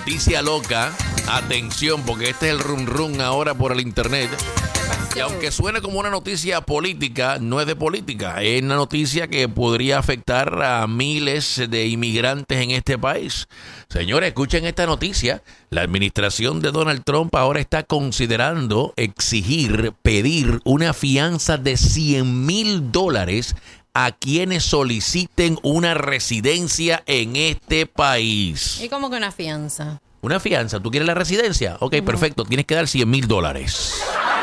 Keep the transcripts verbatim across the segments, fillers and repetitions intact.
noticia loca. Atención, porque este es el rum rum ahora por el internet. Y aunque suene como una noticia política, no es de política. Es una noticia que podría afectar a miles de inmigrantes en este país. Señores, escuchen esta noticia. La administración de Donald Trump ahora está considerando exigir, pedir una fianza de cien mil dólares a quienes soliciten una residencia en este país. ¿Y cómo que una fianza? Una fianza. ¿Tú quieres la residencia? Ok, uh-huh. Perfecto. Tienes que dar cien mil dólares.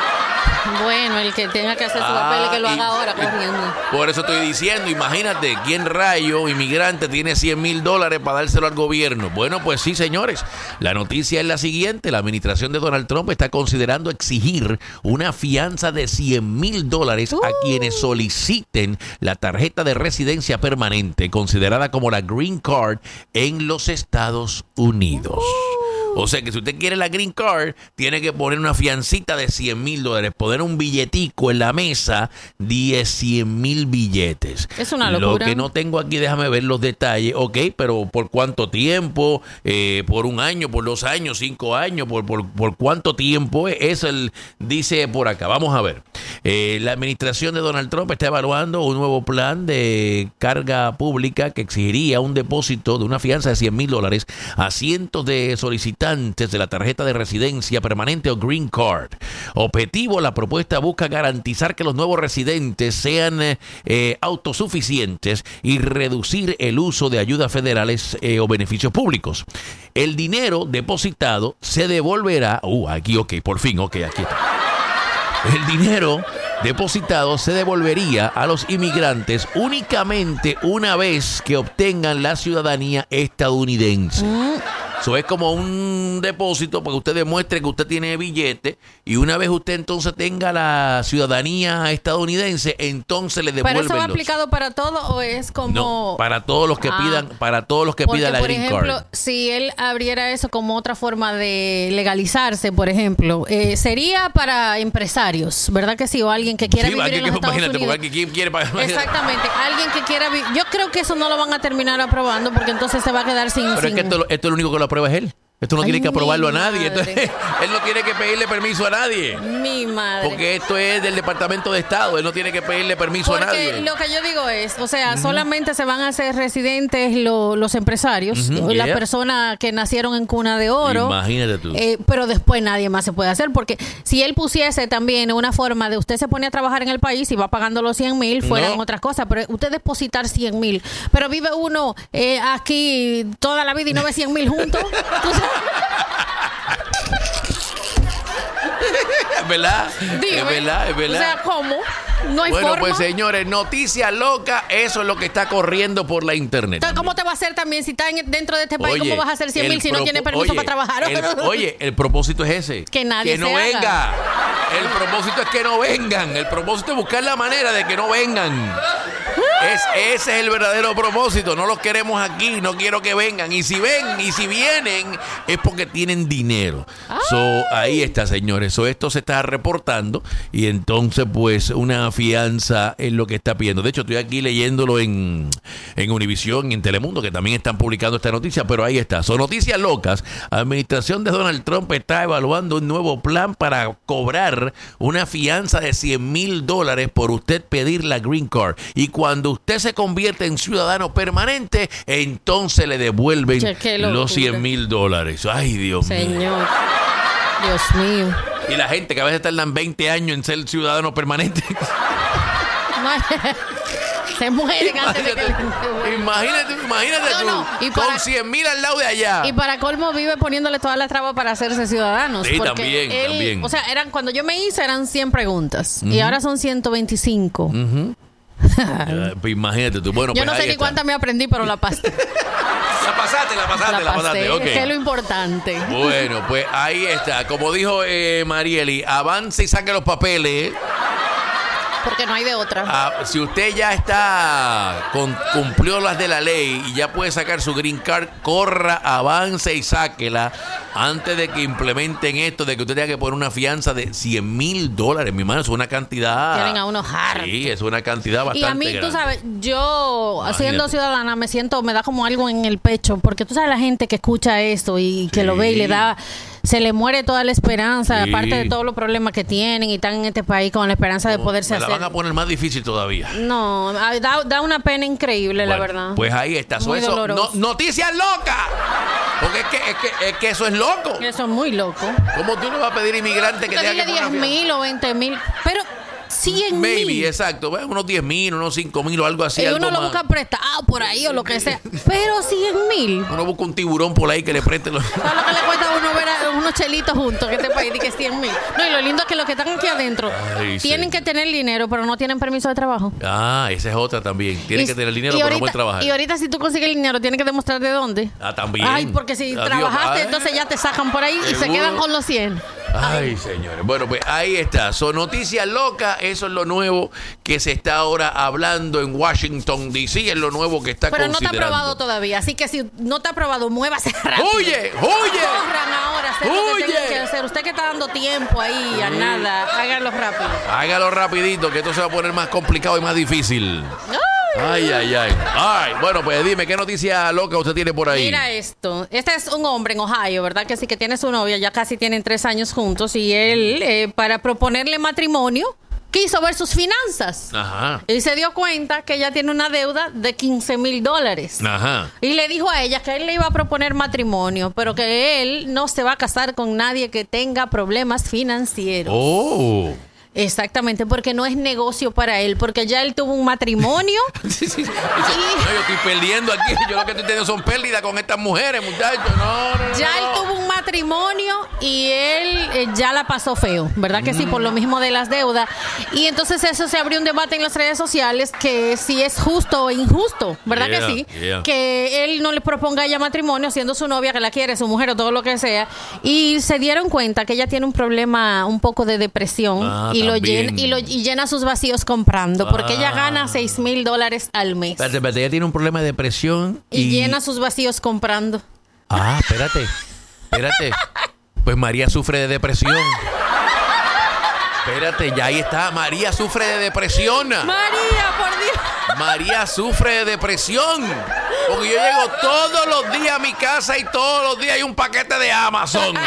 Bueno, el que tenga que hacer su ah, papel, que lo y, haga ahora corriendo. Por eso estoy diciendo, imagínate, ¿quién rayo inmigrante tiene cien mil dólares para dárselo al gobierno? Bueno, pues sí, señores. La noticia es la siguiente. La administración de Donald Trump está considerando exigir una fianza de cien mil dólares uh. a quienes soliciten la tarjeta de residencia permanente, considerada como la Green Card en los Estados Unidos. Uh. O sea que si usted quiere la Green Card, tiene que poner una fiancita de cien mil dólares, poner un billetico en la mesa, diez, cien mil billetes. Es una locura. Lo que no tengo aquí, déjame ver los detalles. Ok, pero ¿por cuánto tiempo? Eh, ¿Por un año, por dos años, cinco años? ¿Por, por, por cuánto tiempo? Es el, dice por acá. Vamos a ver. Eh, la administración de Donald Trump está evaluando un nuevo plan de carga pública que exigiría un depósito de una fianza de cien mil dólares a cientos de solicitantes de la tarjeta de residencia permanente o Green Card. Objetivo, la propuesta busca garantizar que los nuevos residentes sean eh, autosuficientes y reducir el uso de ayudas federales eh, o beneficios públicos. El dinero depositado se devolverá... Uh, aquí, ok, por fin, ok, aquí está. El dinero depositado se devolvería a los inmigrantes únicamente una vez que obtengan la ciudadanía estadounidense. Mm. Eso es como un depósito para que usted demuestre que usted tiene billete y una vez usted entonces tenga la ciudadanía estadounidense, entonces le devuelven. ¿Pero eso va aplicado para todo o es como...? No, para todos los que ah, pidan, para todos los que pidan la Green Card. Por ejemplo, si él abriera eso como otra forma de legalizarse, por ejemplo, eh, sería para empresarios, ¿verdad que sí? O alguien que quiera sí, vivir en los Estados Unidos. Porque ¿quién quiere pagar? Exactamente, alguien que quiera vivir. Yo creo que eso no lo van a terminar aprobando porque entonces se va a quedar sin... Pero sin... es que esto, esto es lo único que lo aprueba es él. Esto no Ay, tiene que aprobarlo a nadie. Madre. Entonces, él no tiene que pedirle permiso a nadie. Mi madre. Porque esto es del Departamento de Estado. Él no tiene que pedirle permiso Porque a nadie. Lo que yo digo es, o sea, uh-huh. solamente se van a hacer residentes lo, los empresarios, uh-huh. las yeah. personas que nacieron en cuna de oro. Imagínate tú. Eh, pero después nadie más se puede hacer. Porque si él pusiese también una forma de usted se pone a trabajar en el país y va pagando los cien mil, fueran no. otras cosas. Pero usted depositar cien mil. Pero vive uno eh, aquí toda la vida y no ve cien mil juntos. ¿Tú sabes? Es verdad, Dime, es verdad, es verdad. O sea, ¿cómo? No hay bueno, forma. pues señores, noticia loca, eso es lo que está corriendo por la internet. Entonces, ¿cómo te va a hacer también si estás en, dentro de este país? Oye, ¿Cómo vas a hacer cien mil si no tienes permiso oye, para trabajar? El, oye, el propósito es ese. Que nadie Que no se venga. haga. El propósito es que no vengan. El propósito es buscar la manera de que no vengan. Es, ese es el verdadero propósito. No los queremos aquí, no quiero que vengan. Y si ven, y si vienen, es porque tienen dinero. So, ahí está, señores. So, esto se está reportando y entonces, pues, una fianza es lo que está pidiendo. De hecho, estoy aquí leyéndolo en, en Univisión y en Telemundo, que también están publicando esta noticia, pero ahí está. Son noticias locas. La administración de Donald Trump está evaluando un nuevo plan para cobrar una fianza de cien mil dólares por usted pedir la Green Card. Y cuando usted se convierte en ciudadano permanente, entonces le devuelven che, los cien mil dólares. Ay, Dios Señor. mío. Señor. Dios mío. Y la gente que a veces tardan veinte años en ser ciudadano permanente. Se mueren antes de que... Imagínate, imagínate no, tú, no. Y con para, cien mil al lado de allá. Y para colmo vive poniéndole todas las trabas para hacerse ciudadanos. Sí, también, él, también. O sea, eran cuando yo me hice eran cien preguntas. Uh-huh. Y ahora son ciento veinticinco. Uh-huh. Ya, pues imagínate tú. Bueno, yo pues no sé ni está. cuántas me aprendí, pero la pasé. La pasaste, la pasaste, la, la pasaste. Okay. Que es lo importante. Bueno, pues ahí está. Como dijo eh, Marieli, avance y saque los papeles. Porque no hay de otra. Ah, si usted ya está, con, cumplió las de la ley y ya puede sacar su green card, corra, avance y sáquela antes de que implementen esto de que usted tenga que poner una fianza de cien mil dólares. Mi hermano, es una cantidad. Tienen a unos hartos. Sí, es una cantidad bastante Y a mí, grande. tú sabes, yo Imagínate. siendo ciudadana me siento, me da como algo en el pecho, porque tú sabes la gente que escucha esto y que Sí. lo ve y le da, se le muere toda la esperanza, Sí. aparte de todos los problemas que tienen y están en este país con la esperanza de poderse Me la hacer. van a poner más difícil todavía. No, ay, da, da una pena increíble, la Bueno, verdad. Pues ahí está. So, Muy eso, doloroso. no- noticias locas. Porque es que, es, que, es que eso es loco. Eso es muy loco. ¿Cómo tú le vas a pedir inmigrante que Te tenga dile que poner diez una fianza? mil o veinte mil, pero cien Maybe, mil. exacto. Bueno, unos diez mil, unos cinco mil o algo así. Y algo uno lo más. busca prestado por ahí o lo que sea. Pero cien mil. Uno busca un tiburón por ahí que le preste los... ¿Sabes lo que le cuesta a uno ver a unos chelitos juntos que este país y que es cien mil? No, y lo lindo es que los que están aquí adentro Ay, tienen sí. que tener dinero, pero no tienen permiso de trabajo. Ah, esa es otra también. Tienen Y- que tener dinero, y pero no ahorita- pueden trabajar. Y ahorita si tú consigues el dinero, tienes que demostrar de dónde. Ah, también. Ay, porque si Adiós. trabajaste, Ay. entonces ya te sacan por ahí y se Seguro. quedan con los cien. Ay, señores. Bueno, pues ahí está. Son noticias locas. Eso es lo nuevo que se está ahora hablando en Washington, D C. Es lo nuevo que está Pero no está considerando. aprobado todavía. Así que si no está aprobado, muévase rápido. ¡Huye! ¡Huye! Corran ahora, hacer lo que ¡Huye! tengan que hacer. Usted que está dando tiempo ahí a nada, hágalo rápido. Hágalo rapidito, que esto se va a poner más complicado y más difícil. Ay, ay, ay. Ay, bueno, pues dime, ¿qué noticia loca usted tiene por ahí? Mira esto. Este es un hombre en Ohio, ¿verdad? Que sí que tiene su novia, ya casi tienen tres años juntos. Y él, eh, para proponerle matrimonio, quiso ver sus finanzas. Ajá. Y se dio cuenta que ella tiene una deuda de quince mil dólares. Ajá. Y le dijo a ella que él le iba a proponer matrimonio, pero que él no se va a casar con nadie que tenga problemas financieros. Oh. Exactamente, porque no es negocio para él, porque ya él tuvo un matrimonio. Sí, sí, sí. Dice, no, yo estoy perdiendo aquí. Yo lo que estoy teniendo son pérdidas con estas mujeres, muchachos. No, no, no. Ya no. él tuvo un matrimonio y él eh, ya la pasó feo, ¿verdad que sí? Por lo mismo de las deudas. Y entonces eso se abrió un debate en las redes sociales que si es justo o injusto, ¿verdad Yeah, que sí? yeah. Que él no le proponga a ella matrimonio siendo su novia, que la quiere, su mujer o todo lo que sea. Y se dieron cuenta que ella tiene un problema un poco de depresión Ah, y, lo también. llena, y, lo, y llena sus vacíos comprando, porque Ah. ella gana seis mil dólares al mes. Espérate, espérate, ella tiene un problema de depresión Y, y... llena sus vacíos comprando. Ah, espérate, espérate. Pues María sufre de depresión. Espérate, ya ahí está. María sufre de depresión. María, por Dios. María sufre de depresión. Porque yo llego todos los días a mi casa y todos los días hay un paquete de Amazon.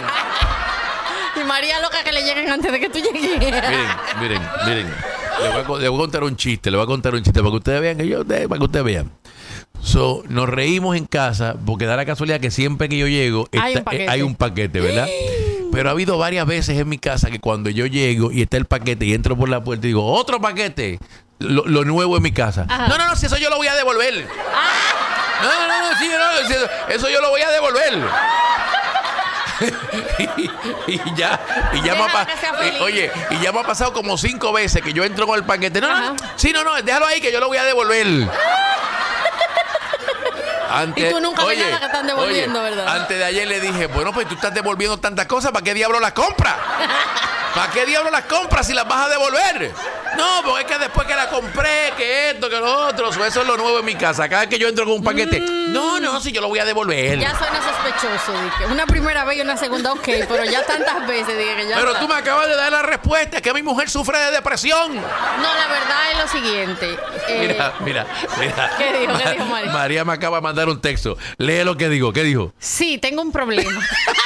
Y María loca que le lleguen antes de que tú llegues. Miren, miren, miren. Le voy, a, co- le voy a contar un chiste, le voy a contar un chiste para que ustedes vean que yo, para que ustedes vean. So, nos reímos en casa porque da la casualidad que siempre que yo llego Hay está- un paquete. eh, hay un paquete, ¿verdad? Pero ha habido varias veces en mi casa que cuando yo llego y está el paquete y entro por la puerta y digo, otro paquete, lo, lo nuevo en mi casa. Ajá. No, no, no, si eso yo lo voy a devolver. No, no, no, no, sí, no, si eso, eso yo lo voy a devolver. y, y ya, y ya me ha Déjala pa- que sea y- feliz. oye, y ya me ha pasado como cinco veces que yo entro con el paquete. No, no, Ajá. no, sí, no, no, déjalo ahí que yo lo voy a devolver. Antes, Y tú nunca ves nada que están devolviendo, oye, ¿verdad? Antes de ayer le dije, bueno, pues tú estás devolviendo tantas cosas, ¿para qué diablo las compras? ¿Para qué diablo las compras si las vas a devolver? No, porque es que después que la compré, que esto, que lo otro, eso es lo nuevo en mi casa. Cada vez que yo entro con un paquete, no, no, si yo lo voy a devolver. Ya suena sospechoso, dije. Una primera vez y una segunda, ok, pero ya tantas veces dije que ya Pero está. tú me acabas de dar la respuesta, es que mi mujer sufre de depresión. No, la verdad es lo siguiente. eh, Mira, mira, mira. ¿Qué dijo? ¿Qué Ma- dijo María? María me acaba de mandar un texto. Lee lo que digo. ¿Qué dijo? Sí, tengo un problema.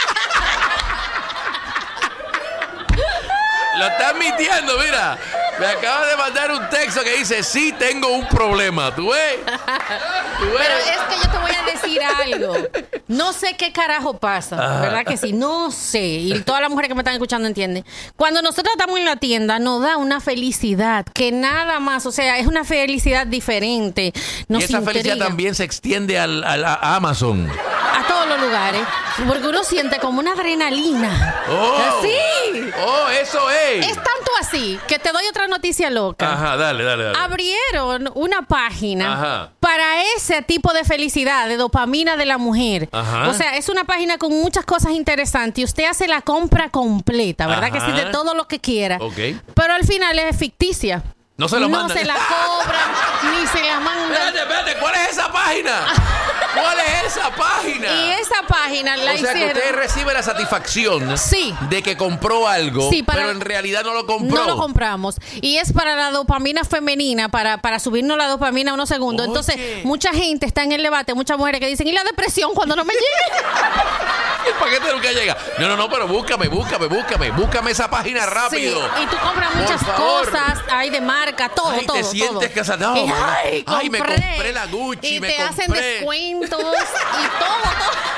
Lo estás mintiendo, mira. Me acaba de mandar un texto que dice, sí, tengo un problema. ¿Tú ves? ¿Tú ves? Pero es que yo te voy a decir algo. No sé qué carajo pasa, ¿verdad que sí? No sé. Y todas las mujeres que me están escuchando entienden. Cuando nosotros estamos en la tienda, nos da una felicidad que nada más, o sea, es una felicidad diferente. Nos y esa felicidad intriga. también se extiende al, al- a Amazon. A todos los lugares. Porque uno siente como una adrenalina. ¡Oh! Sí. ¡Oh, eso es! Es tanto así que te doy otra noticia loca. Ajá, dale, dale, dale. Abrieron una página Ajá. para ese tipo de felicidad, de dopamina de la mujer. Ajá. O sea, es una página con muchas cosas interesantes y usted hace la compra completa, ¿verdad? Ajá. Que sí, de todo lo que quiera. Ok. Pero al final es ficticia. No se lo no mandan. se la cobran, ni se la mandan. Espérate, espérate, ¿cuál es esa página? ¿Cuál es esa página? Y esa página la o sea, hicieron. que usted recibe la satisfacción Sí. de que compró algo, Sí, para- pero en realidad no lo compró. No lo compramos. Y es para la dopamina femenina, para, para subirnos la dopamina unos segundos. Oye. Entonces, mucha gente está en el debate, muchas mujeres que dicen, ¿y la depresión cuando no me llegue? El paquete nunca llega. No, no, no, pero búscame, búscame, búscame. Búscame esa página rápido. Sí, y tú compras Por muchas favor. cosas, hay de marca, todo, Ay, todo. te sientes todo. que se- no, Y, my God. ay, Ay, me compré la Gucci, y me te hacen compré. descuentos y todo,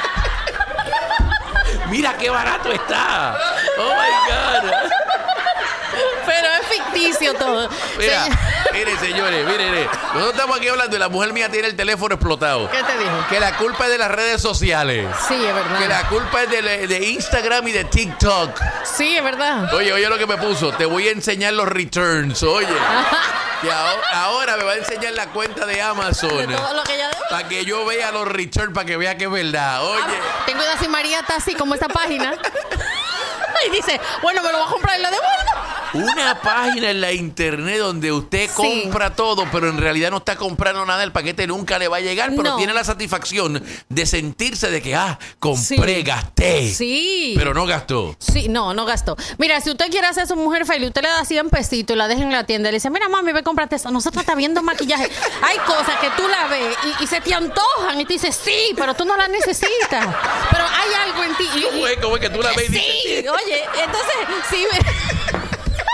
todo. Mira qué barato está. Oh my God. Pero es ficticio todo. Mira, Señor- mire, señores, mire, mire. Nosotros estamos aquí hablando y la mujer mía tiene el teléfono explotado. ¿Qué te dijo? Que la culpa es de las redes sociales. Sí, es verdad. Que la culpa es de, de Instagram y de TikTok. Sí, es verdad. Oye, oye lo que me puso. Te voy a enseñar los returns. Oye. Que ahora, ahora me va a enseñar la cuenta de Amazon. De todo lo que ella debe. Para que yo vea los returns, para que vea que es verdad. Oye. Ten cuidado si María está así como esta página. Y dice, bueno, me lo voy a comprar y lo devuelvo. Una página en la internet donde usted Sí. compra todo, pero en realidad no está comprando nada, el paquete nunca le va a llegar, pero No. tiene la satisfacción de sentirse de que, ah, compré, Sí. gasté, Sí. pero no gastó. Sí, no, no gastó. Mira, si usted quiere hacer su mujer feliz, usted le da cien pesitos y la deja en la tienda y le dice, mira, mami, ve, cómprate eso. Nosotros está viendo maquillaje. Hay cosas que tú la ves y, y se te antojan y tú dices, sí, pero tú no las necesitas. Pero hay algo en ti. Y- y- ¿Cómo es? ¿Cómo es que tú la ves y sí, dices, oye, entonces, sí. me-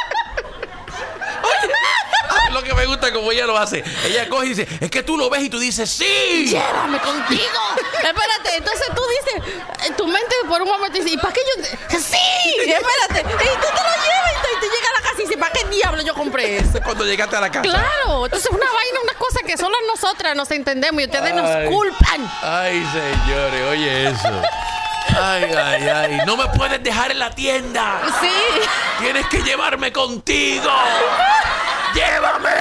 ah, lo que me gusta como ella lo hace? Ella coge y dice, es que tú lo ves y tú dices, sí. Llévame contigo. Espérate, entonces tú dices, en tu mente por un momento dice, ¿y para qué yo? te-? Sí, espérate. Y tú te lo llevas y te, y te llegas a la casa y dices, ¿para qué diablo yo compré eso? Cuando llegaste a la casa. Claro, entonces una vaina, una cosa que solo nosotras nos entendemos y ustedes Ay. nos culpan. Ay, señores, oye eso. Ay, ay, ay. No me puedes dejar en la tienda. Sí. Tienes que llevarme contigo. ¡Llévame!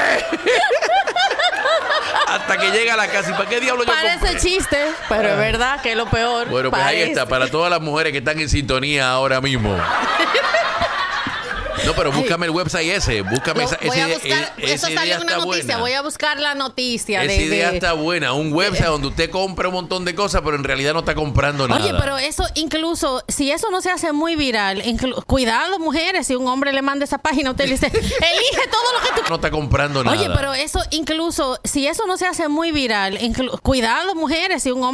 Hasta que llega a la casa. ¿Y para qué diablo yo Parece compré? chiste, pero es verdad que es lo peor. Bueno, pues ahí Parece. está. Para todas las mujeres que están en sintonía ahora mismo. No, pero búscame el website ese. Búscame Lo- esa, voy a ese, buscar, e- eso esa salió idea en una está noticia, buena. voy a buscar la noticia. Esa de, idea de- está buena. Un website donde usted compra un montón de cosas, pero en realidad no está comprando nada. Oye, pero eso incluso, si eso no se hace muy viral, inclu- cuidado mujeres, si un hombre le manda esa página, usted le dice, elige todo lo que tú no está comprando nada. Oye, pero eso incluso, si eso no se hace muy viral, inclu- cuidado mujeres, si un hombre